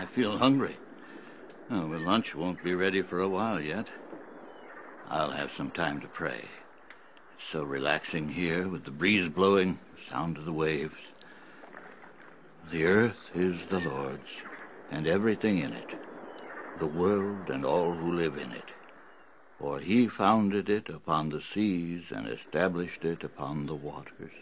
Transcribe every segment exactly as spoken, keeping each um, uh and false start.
feel hungry. Oh, well, lunch won't be ready for a while yet. I'll have some time to pray. It's so relaxing here with the breeze blowing, sound of the waves. The earth is the Lord's, and everything in it, the world and all who live in it. For he founded it upon the seas and established it upon the waters.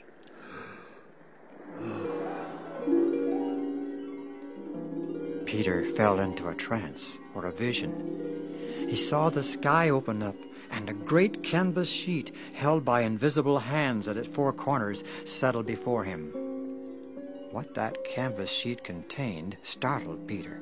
Peter fell into a trance or a vision. He saw the sky open up and a great canvas sheet held by invisible hands at its four corners settled before him. What that canvas sheet contained startled Peter.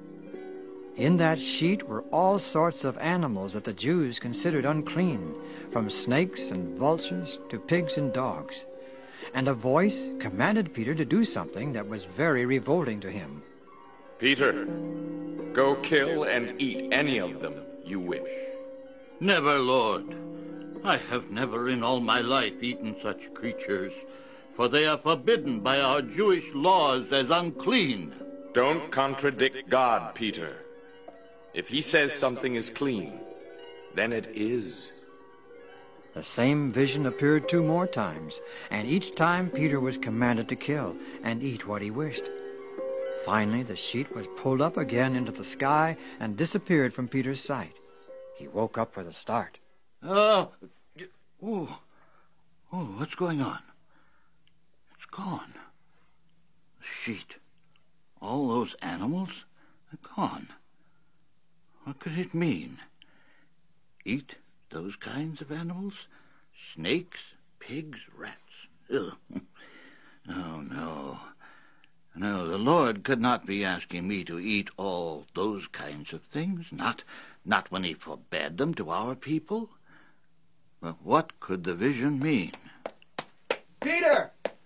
In that sheet were all sorts of animals that the Jews considered unclean, from snakes and vultures to pigs and dogs. And a voice commanded Peter to do something that was very revolting to him. Peter, go kill and eat any of them you wish. Never, Lord. I have never in all my life eaten such creatures, for they are forbidden by our Jewish laws as unclean. Don't contradict God, Peter. If he says something is clean, then it is. The same vision appeared two more times, and each time Peter was commanded to kill and eat what he wished. Finally, the sheet was pulled up again into the sky and disappeared from Peter's sight. He woke up with a start. Oh, oh, oh, what's going on? It's gone. The sheet. All those animals are gone. What could it mean? Eat those kinds of animals? Snakes, pigs, rats. Ugh. Oh, no. No, the Lord could not be asking me to eat all those kinds of things, not, not when he forbade them to our people. But what could the vision mean? Peter!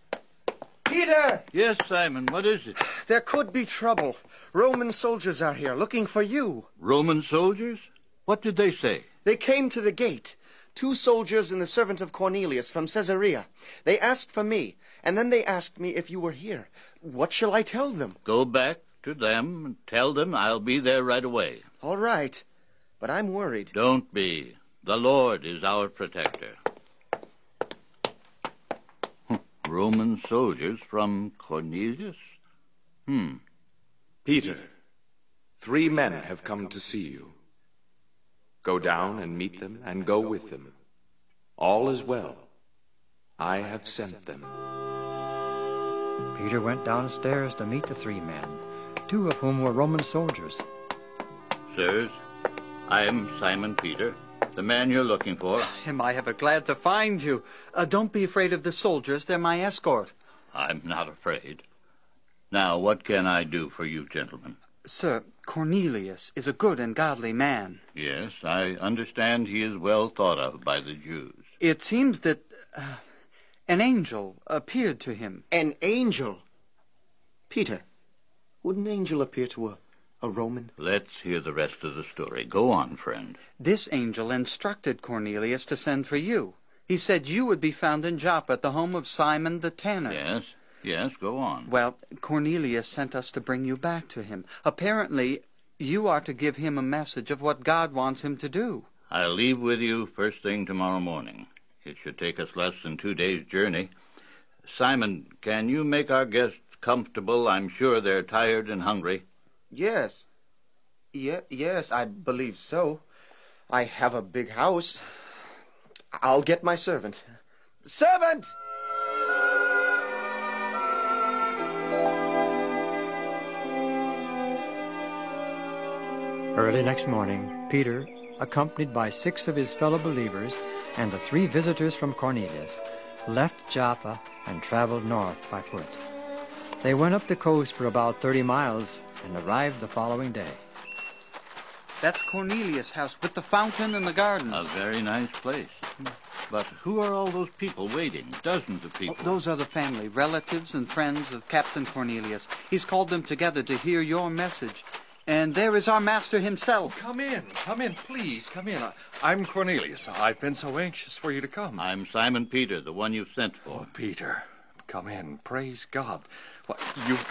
Peter! Yes, Simon, what is it? There could be trouble. Roman soldiers are here looking for you. Roman soldiers? What did they say? They came to the gate. Two soldiers and the servant of Cornelius from Caesarea. They asked for me, and then they asked me if you were here. What shall I tell them? Go back to them and tell them I'll be there right away. All right, but I'm worried. Don't be. The Lord is our protector. Roman soldiers from Cornelius? Hmm. Peter, three men have come to see you. Go down and meet them and go with them. All is well. I have sent them. Peter went downstairs to meet the three men, two of whom were Roman soldiers. Sirs, I am Simon Peter, the man you're looking for. Am I ever glad to find you. Uh, don't be afraid of the soldiers. They're my escort. I'm not afraid. Now, what can I do for you, gentlemen? Sir, Cornelius is a good and godly man. Yes, I understand he is well thought of by the Jews. It seems that uh, an angel appeared to him. An angel? Peter, would an angel appear to a, a Roman? Let's hear the rest of the story. Go on, friend. This angel instructed Cornelius to send for you. He said you would be found in Joppa at the home of Simon the tanner. Yes, yes, go on. Well, Cornelius sent us to bring you back to him. Apparently, you are to give him a message of what God wants him to do. I'll leave with you first thing tomorrow morning. It should take us less than two days' journey. Simon, can you make our guests comfortable? I'm sure they're tired and hungry. Yes. Ye- yes, I believe so. I have a big house. I'll get my servant. Servant! Early next morning, Peter, accompanied by six of his fellow believers and the three visitors from Cornelius, left Joppa and traveled north by foot. They went up the coast for about thirty miles and arrived the following day. That's Cornelius' house with the fountain and the garden. A very nice place. But who are all those people waiting? Dozens of people. Oh, those are the family, relatives and friends of Captain Cornelius. He's called them together to hear your message. And there is our master himself. Come in, come in, please, come in. I, I'm Cornelius. I've been so anxious for you to come. I'm Simon Peter, the one you sent for. Oh, Peter, come in. Praise God. What, you've